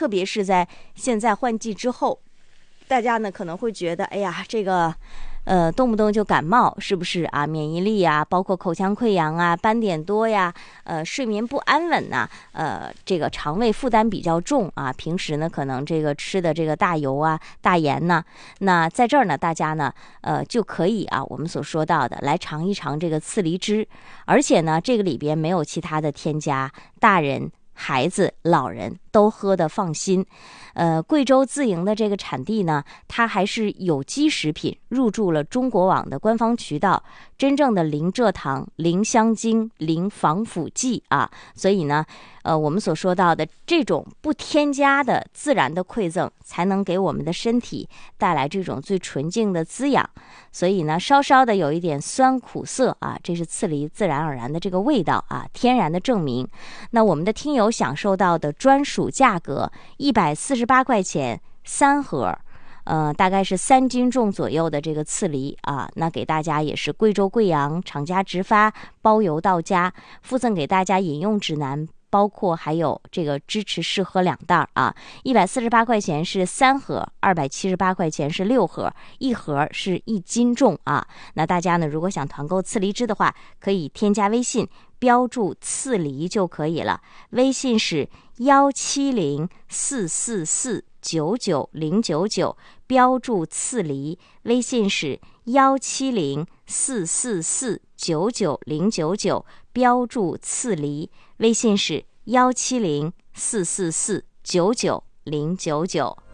特别是在现在换季之后，大家呢可能会觉得，哎呀，这个动不动就感冒，是不是啊？免疫力啊，包括口腔溃疡啊、斑点多呀，睡眠不安稳呐，这个肠胃负担比较重啊。平时呢，可能这个吃的这个大油啊、大盐呐，那在这儿呢，大家呢，就可以啊，我们所说到的来尝一尝这个刺梨汁，而且呢，这个里边没有其他的添加，大人、孩子、老人都喝得放心。贵州自营的这个产地呢，它还是有机食品，入驻了中国网的官方渠道，真正的零蔗糖、零香精、零防腐剂啊，所以呢，我们所说到的这种不添加的自然的馈赠，才能给我们的身体带来这种最纯净的滋养。所以呢，稍稍的有一点酸苦涩啊，这是刺梨自然而然的这个味道啊，天然的证明。那我们的听友享受到的专属价格148块钱3盒，大概是3斤重左右的这个刺梨啊，那给大家也是贵州贵阳厂家直发，包邮到家，附赠给大家饮用指南。包括还有这个支持试喝2袋啊，148块钱是3盒，278块钱是6盒，一盒是1斤重啊。那大家呢，如果想团购刺梨汁的话，可以添加微信，标注刺梨就可以了。微信是17044499099，标注刺梨。微信是17044499099，标注刺梨。微信是17044499099。